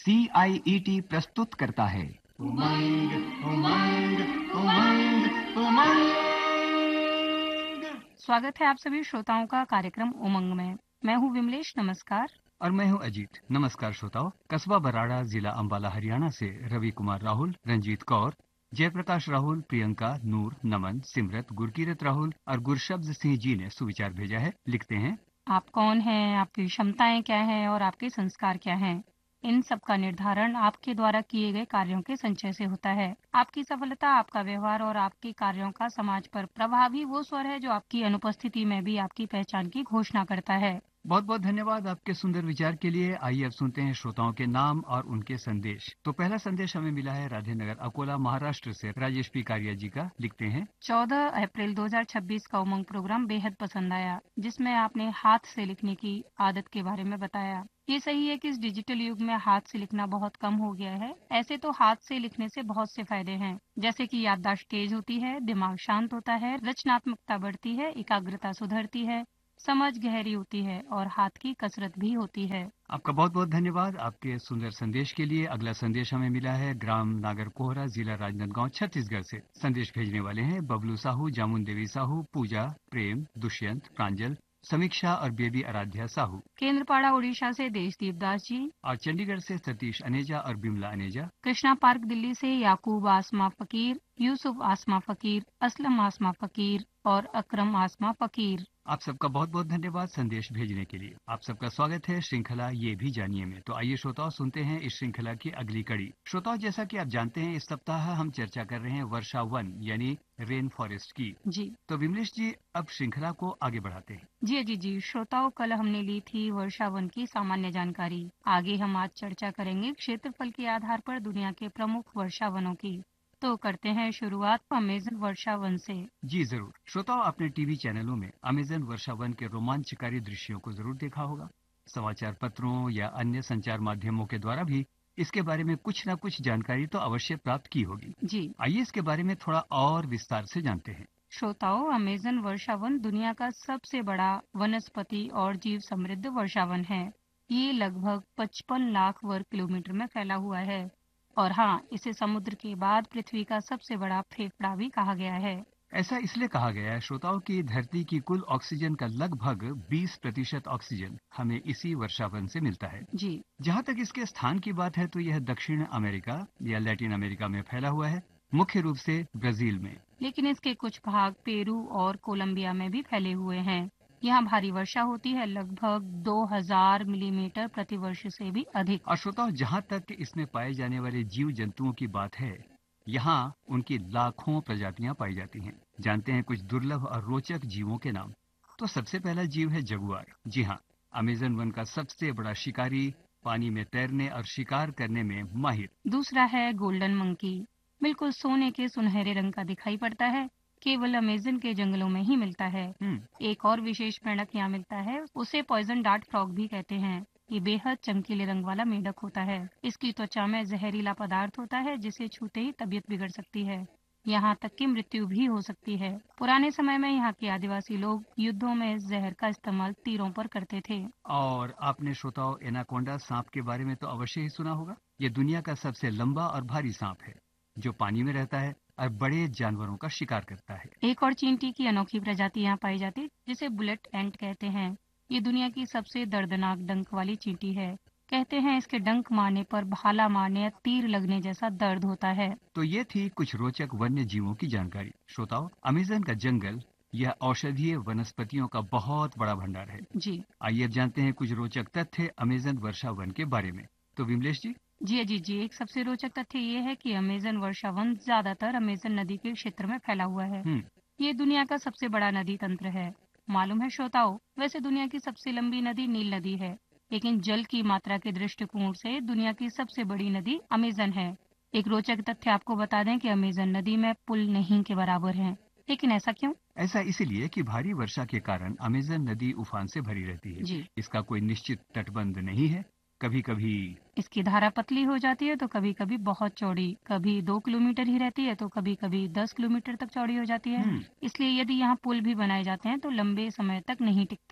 CIET प्रस्तुत करता है उमंग उमंग उमंग उमंग। स्वागत है आप सभी श्रोताओं का कार्यक्रम उमंग में। मैं हूँ विमलेश, नमस्कार। और मैं हूं अजीत। नमस्कार श्रोताओं। कस्बा बराड़ा, जिला अंबाला, हरियाणा से रवि कुमार राहुल, रंजीत कौर, जयप्रकाश राहुल, प्रियंका, नूर, नमन, सिमरत, गुरकीरत राहुल और गुरशब्द सिंह जी ने सुविचार भेजा है। लिखते हैं, आप कौन हैं, आपकी क्षमताएं क्या हैं और आपके संस्कार क्या हैं। इन सब का निर्धारण आपके द्वारा किए गए कार्यों के संचय से होता है। आपकी सफलता, आपका व्यवहार और आपके कार्यों का समाज पर प्रभावी वो स्वर है जो आपकी अनुपस्थिति में भी आपकी पहचान की घोषणा करता है। बहुत बहुत धन्यवाद आपके सुंदर विचार के लिए। आइए अब सुनते हैं श्रोताओं के नाम और उनके संदेश। तो पहला संदेश हमें मिला है राधेनगर, अकोला, महाराष्ट्र से राजेश पी कारिया जी का। लिखते हैं, 14 अप्रैल 2026 का उमंग प्रोग्राम बेहद पसंद आया, जिसमें आपने हाथ से लिखने की आदत के बारे में बताया। ये सही है कि इस डिजिटल युग में हाथ से लिखना बहुत कम हो गया है। ऐसे तो हाथ से लिखने से बहुत से फायदे हैं, जैसे कि याददाश्त तेज होती है, दिमाग शांत होता है, रचनात्मकता बढ़ती है, एकाग्रता सुधरती है, समझ गहरी होती है और हाथ की कसरत भी होती है। आपका बहुत बहुत धन्यवाद आपके सुंदर संदेश के लिए। अगला संदेश हमें मिला है ग्राम नागर कोहरा, जिला राजनांदगांव, छत्तीसगढ़ से। संदेश भेजने वाले हैं बबलू साहू, जामुन देवी साहू, पूजा, प्रेम, दुष्यंत, प्रांजल, समीक्षा और बेबी आराध्या साहू। केंद्रपाड़ा उड़ीसा से देशदीप दास जी, और चंडीगढ़ से सतीश अनेजा और बिमला अनेजा। कृष्णा पार्क दिल्ली से याकूब आसमा फकीर, यूसुफ आसमा फकीर, असलम आसमा फकीर और अकरम आसमा फकीर। आप सबका बहुत बहुत धन्यवाद संदेश भेजने के लिए। आप सबका स्वागत है श्रृंखला ये भी जानिए में। तो आइए श्रोताओं, सुनते हैं इस श्रृंखला की अगली कड़ी। श्रोताओं, जैसा कि आप जानते हैं, इस सप्ताह हम चर्चा कर रहे हैं वर्षा वन यानी रेन फॉरेस्ट की। जी तो विमलेश जी, अब श्रृंखला को आगे बढ़ाते हैं। जी श्रोताओं, कल हमने ली थी वर्षा वन की सामान्य जानकारी। आगे हम आज चर्चा करेंगे क्षेत्रफल के आधार पर दुनिया के प्रमुख वर्षा वनों की। तो करते हैं शुरुआत अमेजन वर्षा वन से। जी जरूर। श्रोताओं, अपने टीवी चैनलों में अमेजन वर्षा वन के रोमांचकारी दृश्यों को जरूर देखा होगा। समाचार पत्रों या अन्य संचार माध्यमों के द्वारा भी इसके बारे में कुछ न कुछ जानकारी तो अवश्य प्राप्त की होगी। जी आइए इसके बारे में थोड़ा और विस्तार से जानते हैं। श्रोताओं, अमेजन वर्षा वन दुनिया का सबसे बड़ा वनस्पति और जीव समृद्ध वर्षा वन है। ये लगभग 55 लाख वर्ग किलोमीटर में फैला हुआ है और हाँ, इसे समुद्र के बाद पृथ्वी का सबसे बड़ा फेफड़ा भी कहा गया है। ऐसा इसलिए कहा गया है श्रोताओं की धरती की कुल ऑक्सीजन का लगभग 20% ऑक्सीजन हमें इसी वर्षा वन से मिलता है। जी जहाँ तक इसके स्थान की बात है तो यह दक्षिण अमेरिका या लैटिन अमेरिका में फैला हुआ है, मुख्य रूप से ब्राजील में। लेकिन इसके कुछ भाग पेरू और कोलंबिया में भी फैले हुए हैं। यहाँ भारी वर्षा होती है, लगभग 2000 मिलीमीटर प्रतिवर्ष से भी अधिक। और श्रोताओं, जहाँ तक इसमें पाए जाने वाले जीव जंतुओं की बात है, यहाँ उनकी लाखों प्रजातियां पाई जाती हैं। जानते हैं कुछ दुर्लभ और रोचक जीवों के नाम। तो सबसे पहला जीव है जगुआर। जी हाँ, अमेजन वन का सबसे बड़ा शिकारी, पानी में तैरने और शिकार करने में माहिर। दूसरा है गोल्डन मंकी, बिल्कुल सोने के सुनहरे रंग का दिखाई पड़ता है, केवल अमेजन के जंगलों में ही मिलता है। एक और विशेष मेंढक यहाँ मिलता है, उसे पॉइजन डार्ट फ्रॉग भी कहते हैं। ये बेहद चमकीले रंग वाला मेंढक होता है। इसकी त्वचा में जहरीला पदार्थ होता है, जिसे छूते ही तबीयत बिगड़ सकती है, यहाँ तक कि मृत्यु भी हो सकती है। पुराने समय में यहाँ के आदिवासी लोग युद्धों में इस जहर का इस्तेमाल तीरों पर करते थे। और आपने श्रोताओं एनाकोंडा सांप के बारे में तो अवश्य ही सुना होगा। ये दुनिया का सबसे लंबा और भारी सांप है, जो पानी में रहता है और बड़े जानवरों का शिकार करता है। एक और चींटी की अनोखी प्रजाति यहाँ पाई जाती है, जिसे बुलेट एंट कहते हैं। ये दुनिया की सबसे दर्दनाक डंक वाली चींटी है। कहते हैं इसके डंक मारने पर भाला मारने या तीर लगने जैसा दर्द होता है। तो ये थी कुछ रोचक वन्य जीवों की जानकारी। श्रोताओं, अमेजन का जंगल यह औषधीय वनस्पतियों का बहुत बड़ा भंडार है। जी आइए अब जानते हैं कुछ रोचक तथ्य अमेजन वर्षा वन के बारे में। तो विमलेश जी। जी एक सबसे रोचक तथ्य ये है कि अमेजन वर्षा वन ज्यादातर अमेजन नदी के क्षेत्र में फैला हुआ है। ये दुनिया का सबसे बड़ा नदी तंत्र है। मालूम है श्रोताओं, वैसे दुनिया की सबसे लंबी नदी नील नदी है, लेकिन जल की मात्रा के दृष्टिकोण से दुनिया की सबसे बड़ी नदी अमेजन है। एक रोचक तथ्य आपको बता दें कि अमेजन नदी में पुल नहीं के बराबर है। लेकिन ऐसा क्यों? ऐसा इसीलिए कि भारी वर्षा के कारण अमेजन नदी उफान से भरी रहती है। जी इसका कोई निश्चित तटबंध नहीं है। कभी कभी इसकी धारा पतली हो जाती है तो कभी कभी बहुत चौड़ी, कभी 2 किलोमीटर ही रहती है तो कभी कभी 10 किलोमीटर तक चौड़ी हो जाती है। इसलिए यदि यहाँ पुल भी बनाए जाते हैं तो लंबे समय तक नहीं टिकते।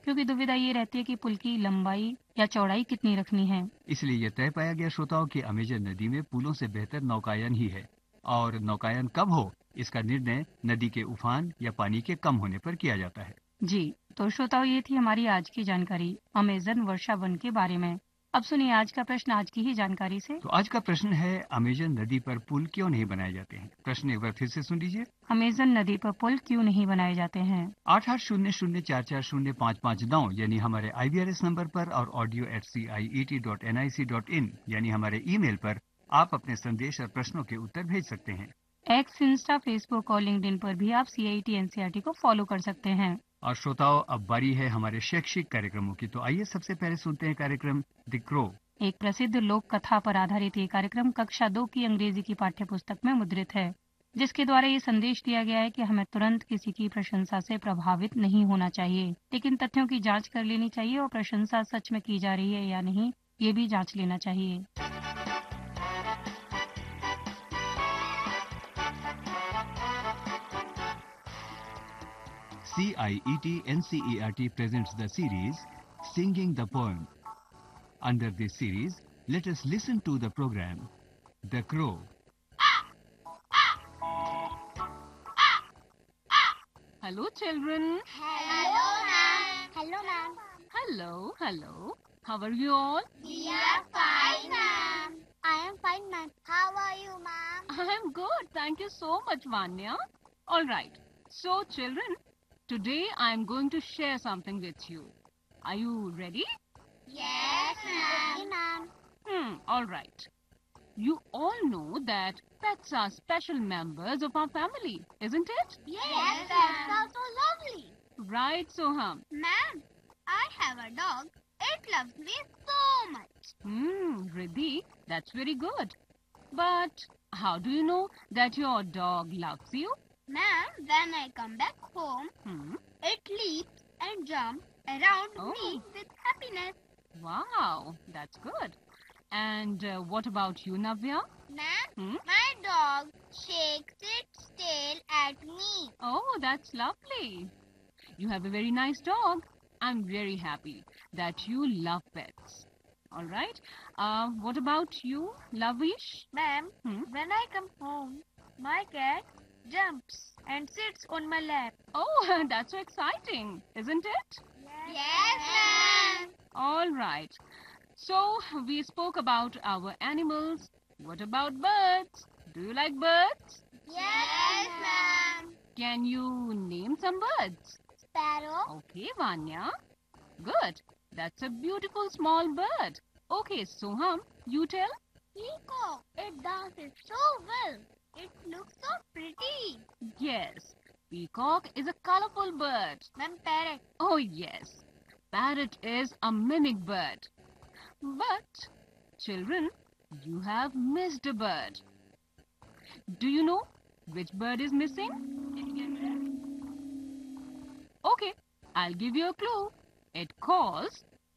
क्योंकि दुविधा ये रहती है कि पुल की लंबाई या चौड़ाई कितनी रखनी है। इसलिए यह तय पाया गया श्रोताओं कि अमेजन नदी में पुलों से बेहतर नौकायन ही है, और नौकायन कब हो इसका निर्णय नदी के उफान या पानी के कम होने पर किया जाता है। जी, तो श्रोताओं, ये थी हमारी आज की जानकारी अमेजन वर्षा वन के बारे में। अब सुनिए आज का प्रश्न आज की ही जानकारी से। तो आज का प्रश्न है, अमेजन नदी पर पुल क्यों नहीं बनाए जाते हैं? प्रश्न एक बार फिर से सुन लीजिए। अमेजन नदी पर पुल क्यों नहीं बनाए जाते हैं? 8800440559 यानी हमारे IVRS नंबर पर और audio@ciet.nic.in यानी हमारे ईमेल पर आप अपने संदेश और प्रश्नों के उत्तर भेज सकते हैं। एक्स, इंस्टा, फेसबुक और लिंक्डइन पर भी आप CIET NCERT को फॉलो कर सकते हैं। और श्रोताओं, अब बारी है हमारे शैक्षिक कार्यक्रमों की। तो आइए सबसे पहले सुनते हैं कार्यक्रम द क्रो। एक प्रसिद्ध लोक कथा पर आधारित ये कार्यक्रम कक्षा 2 की अंग्रेजी की पाठ्य पुस्तक में मुद्रित है, जिसके द्वारा ये संदेश दिया गया है कि हमें तुरंत किसी की प्रशंसा से प्रभावित नहीं होना चाहिए, लेकिन तथ्यों की जांच कर लेनी चाहिए और प्रशंसा सच में की जा रही है या नहीं ये भी जांच लेना चाहिए। CIET NCERT presents the series Singing the Poem. Under this series, let us listen to the program The Crow. Hello, children. Hello, ma'am. Hello, ma'am. Hello, hello. How are you all? We are fine, ma'am. I am fine, ma'am. How are you, ma'am? I am good. Thank you so much, Vanya. All right. So, children, today I am going to share something with you. Are you ready? Yes, ma'am. Ma'am. All right. You all know that pets are special members of our family, isn't it? Yes, that's also lovely. Right, Soham? Ma'am, I have a dog. It loves me so much. Riddhi, that's very good. But how do you know that your dog loves you? Ma'am, when I come back home, it leaps and jumps around me with happiness. Wow, that's good. And what about you, Navya? Ma'am, my dog shakes its tail at me. Oh, that's lovely. You have a very nice dog. I'm very happy that you love pets. All right. What about you, Lavish? Ma'am, when I come home, my cat jumps and sits on my lap. Oh, that's so exciting, isn't it? Yes, ma'am. All right. So, we spoke about our animals. What about birds? Do you like birds? Yes, ma'am. Can you name some birds? Sparrow. Okay, Vanya. Good. That's a beautiful small bird. Okay, Soham, you tell? Peacock. It dances so well. It looks so pretty. Yes, peacock is a colorful bird. Ma'am, parrot. Oh, yes. Parrot is a mimic bird. But, children, you have missed a bird. Do you know which bird is missing? Okay, I'll give you a clue. It calls...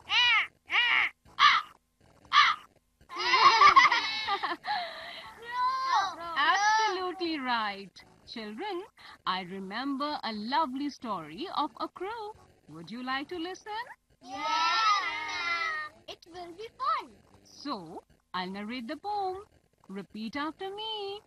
Absolutely right. Children, I remember a lovely story of a crow. Would you like to listen? Yes, ma'am. It will be fun. So, I'll narrate the poem. Repeat after me.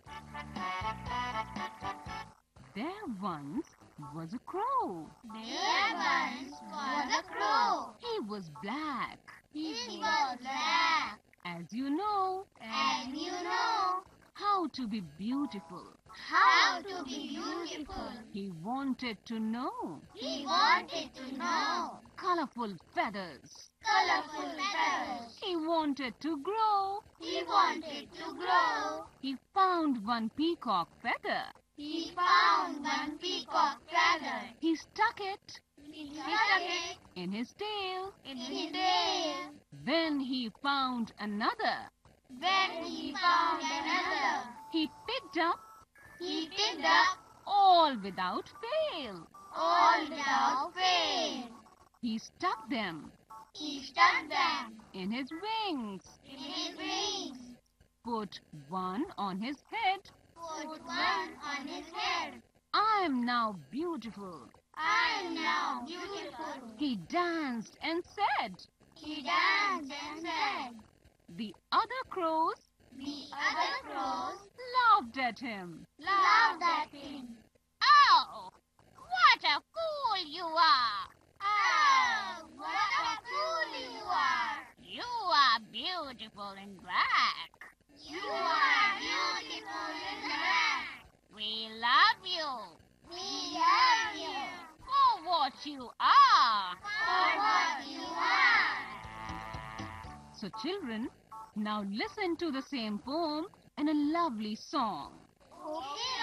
There once was a crow. There once was a crow. He was black. He was black. As you know. And you know. How to be beautiful. How to be beautiful. He wanted to know. He wanted to know. Colorful feathers. Colorful feathers. He wanted to grow. He wanted to grow. He found one peacock feather. He found one peacock feather. He stuck it He stuck it in his tail. in his tail. Then he found another. When he found another, He picked up he picked up all without fail. all without fail. He stuck them He stuck them in his wings. in his wings. Put one on his head. Put one on his head. I am now beautiful. I am now beautiful. He danced and said. He danced and said. The other crows The other crows laughed at him. laughed at him. Oh, what a fool you are! Oh, what a fool you are! You are beautiful in black. You are beautiful in black. We love you We love you for what you are. for what you are. So children, now listen to the same poem and a lovely song. Okay,